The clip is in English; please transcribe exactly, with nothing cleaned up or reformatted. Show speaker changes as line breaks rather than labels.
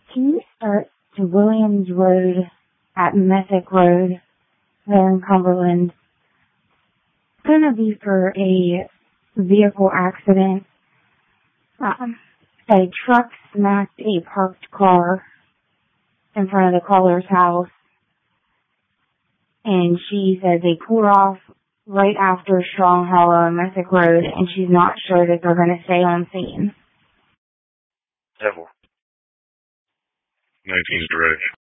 Can you start to Williams Road at Messick Road there in Cumberland? It's going to be for a vehicle accident. Um, a truck smacked a parked car in front of the caller's house, and she said they pulled off right after Strong Hollow and Messick Road, and she's not sure that they're going to stay on scene.
Devil. nineteen's direct.